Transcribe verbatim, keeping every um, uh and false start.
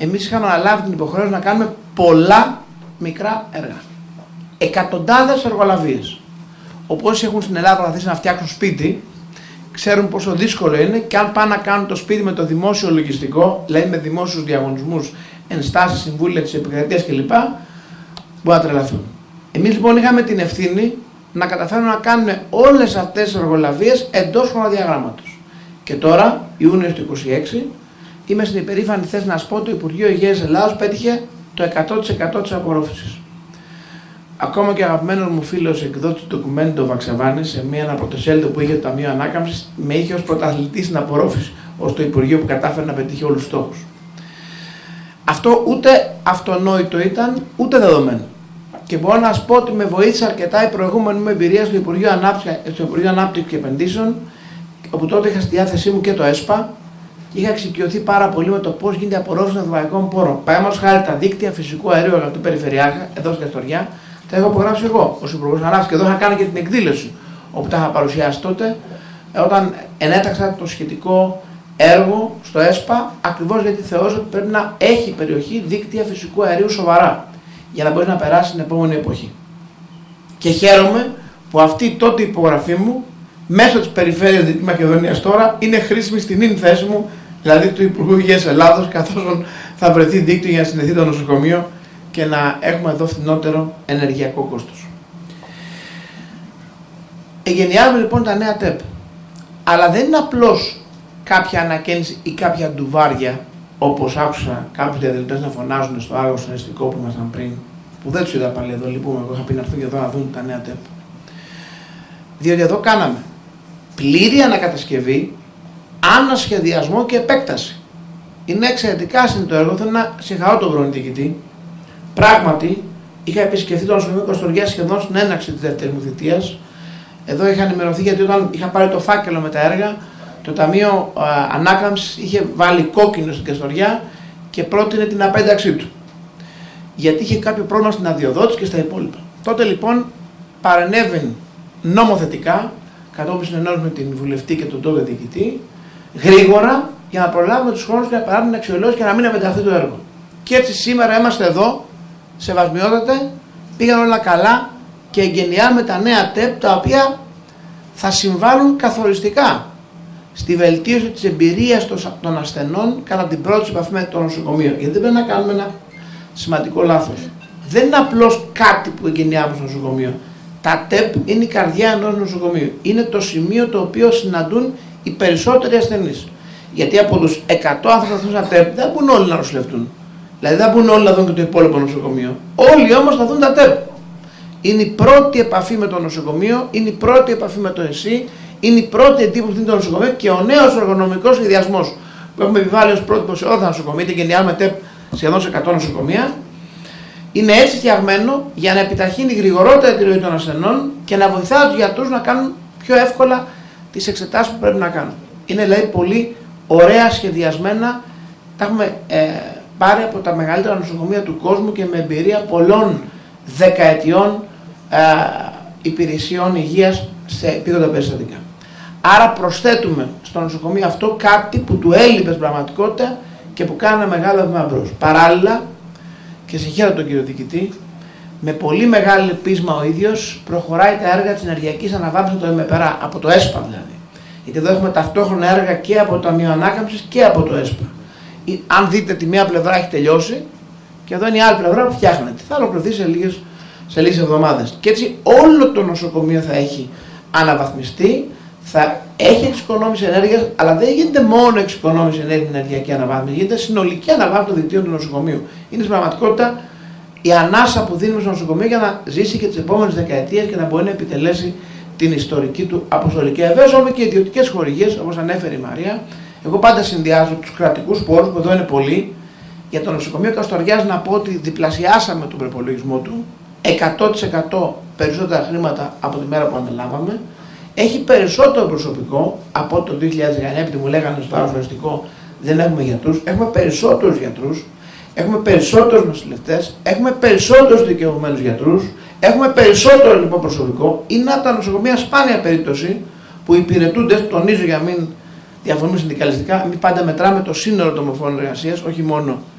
εμείς είχαμε αναλάβει την υποχρέωση να κάνουμε πολλά μικρά έργα. Εκατοντάδες εργολαβίες. Όπως έχουν στην Ελλάδα προσπαθήσει να φτιάξουν σπίτι, ξέρουν πόσο δύσκολο είναι και αν πάνε να κάνουν το σπίτι με το δημόσιο λογιστικό, δηλαδή με δημόσιους διαγωνισμούς, ενστάσεις, συμβούλια της επικρατείας κλπ., μπορεί να τρελαθούν. Εμείς λοιπόν είχαμε την ευθύνη να καταφέρουμε να κάνουμε όλες αυτές τις εργολαβίες εντός χρονοδιαγράμματος. Και τώρα, Ιούνιος του είκοσι έξι, είμαι στην υπερήφανη θέση να σας πω ότι το Υπουργείο Υγείας Ελλάδος πέτυχε το εκατό τοις εκατό της απορρόφησης. Ακόμα και ο αγαπημένος μου φίλος εκδότης του ντοκουμέντου Βαξεβάνης, σε μία αναπρωτοσέλιδο που είχε το Ταμείο Ανάκαμψης, με είχε ως πρωταθλητή στην απορρόφηση, ως το Υπουργείο που κατάφερε να πετύχει όλους τους στόχους. Αυτό ούτε αυτονόητο ήταν, ούτε δεδομένο. Και μπορώ να σας πω ότι με βοήθησε αρκετά η προηγούμενη μου εμπειρία στο Υπουργείο Ανάπτυξης και Επενδύσεων, όπου τότε είχα στη διάθεσή μου και το ΕΣΠΑ και είχα εξοικειωθεί πάρα πολύ με το πώς γίνεται η απορρόφηση των ευρωπαϊκών πόρων. Παραδείγματος χάρη τα δίκτυα φυσικού αερίου αγαπητού Περιφερειάρχα, εδώ στην Καστοριά, τα έχω απογράψει εγώ ως Υπουργός Ανάπτυξης και εδώ είχα κάνει και την εκδήλωση όπου τα είχα παρουσιάσει τότε, όταν ενέταξα το σχετικό έργο στο ΕΣΠΑ, ακριβώς γιατί θεώρησα ότι πρέπει να έχει η περιοχή δίκτυα φυσικού αερίου σοβαρά, για να μπορεί να περάσει στην επόμενη εποχή. Και χαίρομαι που αυτή τότε η υπογραφή μου, μέσω της Περιφέρειας Δυτικής Μακεδονίας τώρα, είναι χρήσιμη στην ίν θέση μου, δηλαδή του Υπουργού Υγείας Ελλάδος, καθώς θα βρεθεί δίκτυο για να συνδεθεί το νοσοκομείο και να έχουμε εδώ φθηνότερο ενεργειακό κόστος. Εγενιάζουμε λοιπόν τα νέα ΤΕΠ. Αλλά δεν είναι απλώς κάποια ανακαίνιση ή κάποια ντουβάρια, όπως άκουσα κάποιους διαδηλωτές να φωνάζουν στο άγιο συναισθητικό που ήμασταν πριν, που δεν τους είδα πάλι εδώ, λυπούμε, εγώ είχα πει να έρθουν και εδώ να δουν τα νέα ΤΕΠ. Διότι εδώ κάναμε πλήρη ανακατασκευή, ανασχεδιασμό και επέκταση. Είναι εξαιρετικά συνήθω έργο, θέλω να συγχαρώ τον πρώην διοικητή. Πράγματι, είχα επισκεφθεί το νοσοκομείο Καστοριάς σχεδόν στην έναρξη της δεύτερης μου θητείας. Εδώ είχα ενημερωθεί γιατί όταν είχα πάρει το φάκελο με τα έργα, το Ταμείο Ανάκαμψης είχε βάλει κόκκινο στην Καστοριά και πρότεινε την απένταξή του. Γιατί είχε κάποιο πρόβλημα στην αδειοδότηση και στα υπόλοιπα. Τότε λοιπόν παρενέβαινε νομοθετικά, κατόπιν συνεννόηση με την βουλευτή και τον τότε διοικητή, γρήγορα για να προλάβουμε τους χρόνους και να παράγουμε την αξιολόγηση και να μην απενταχθεί το έργο. Και έτσι σήμερα είμαστε εδώ, σεβασμιότατε, πήγαν όλα καλά και εγκαινιάμε τα νέα ΤΕΠ, τα οποία θα συμβάλλουν καθοριστικά στη βελτίωση της εμπειρίας των ασθενών κατά την πρώτη επαφή με το νοσοκομείο. Γιατί δεν πρέπει να κάνουμε ένα σημαντικό λάθος. Δεν είναι απλώς κάτι που εγκαινιάμε στο νοσοκομείο. Τα ΤΕΠ είναι η καρδιά ενός νοσοκομείου. Είναι το σημείο το οποίο συναντούν οι περισσότεροι ασθενείς. Γιατί από τους εκατό άνθρωπους στα ΤΕΠ δεν μπουν όλοι να νοσηλευτούν. Δηλαδή δεν μπουν όλοι να δουν και το υπόλοιπο νοσοκομείο. Όλοι όμως θα δουν τα ΤΕΠ. Είναι η πρώτη επαφή με το νοσοκομείο, είναι η πρώτη επαφή με το ΕΣΥ, είναι η πρώτη εντύπωση που δίνει το νοσοκομείο και ο νέος οργανωμικός σχεδιασμός που έχουμε επιβάλει ως πρότυπο σε όλα τα νοσοκομεία, και γενιάμε ΤΕΠ σχεδόν σε εκατό νοσοκομεία, είναι έτσι φτιαγμένο για να επιταχύνει γρηγορότερα τη ροή των ασθενών και να βοηθάει τους γιατρούς να κάνουν πιο εύκολα τις εξετάσεις που πρέπει να κάνουν. Είναι δηλαδή πολύ ωραία σχεδιασμένα, τα έχουμε ε, πάρει από τα μεγαλύτερα νοσοκομεία του κόσμου και με εμπειρία πολλών δεκαετιών ε, υπηρεσιών υγείας σε επίγοντα περιστατικά. Άρα προσθέτουμε στο νοσοκομείο αυτό κάτι που του έλειπε στην πραγματικότητα και που κάνει ένα μεγάλο βήμα μπρος. Παράλληλα, και συγχαίρω τον κύριο διοικητή, με πολύ μεγάλη πείσμα ο ίδιος προχωράει τα έργα της ενεργειακής αναβάθμισης από το ΕΜΕΠΕΡΑ, από το ΕΣΠΑ δηλαδή. Γιατί εδώ έχουμε ταυτόχρονα έργα και από το Ταμείο Ανάκαμψης και από το ΕΣΠΑ. Αν δείτε, τη μία πλευρά έχει τελειώσει και εδώ είναι η άλλη πλευρά που φτιάχνεται. Θα ολοκληρωθεί σε λίγες, σε λίγες εβδομάδες. Και έτσι όλο το νοσοκομείο θα έχει αναβαθμιστεί, θα έχει εξοικονόμηση ενέργειας, αλλά δεν γίνεται μόνο εξοικονόμηση ενέργειας στην ενεργειακή αναβάθμιση, γίνεται συνολική αναβάθμιση των δικτύων του νοσοκομείου. Είναι στην πραγματικότητα η ανάσα που δίνουμε στο νοσοκομείο για να ζήσει και τις επόμενες δεκαετίες και να μπορεί να επιτελέσει την ιστορική του αποστολική. Βεβαίως έχουμε και ιδιωτικές χορηγίες, όπως ανέφερε η Μαρία. Εγώ πάντα συνδυάζω τους κρατικούς πόρους, που εδώ είναι πολλοί. Για το νοσοκομείο Καστοριάς να πω ότι διπλασιάσαμε τον προπολογισμό του, εκατό τοις εκατό περισσότερα χρήματα από τη μέρα που αναλάβαμε. Έχει περισσότερο προσωπικό από το δύο χιλιάδες δεκαεννιά, επειδή μου λέγανε στο αγωνιστικό δεν έχουμε γιατρούς. Έχουμε περισσότερους γιατρούς, έχουμε περισσότερους νοσηλευτές, έχουμε περισσότερους δικαιωμένους γιατρούς, έχουμε περισσότερο λοιπόν προσωπικό. Είναι από τα νοσοκομεία σπάνια περίπτωση που οι υπηρετούντες, τονίζω για μην διαφωνούμε συνδικαλιστικά, εμείς πάντα μετράμε το σύνολο των μορφών εργασίας, όχι μόνο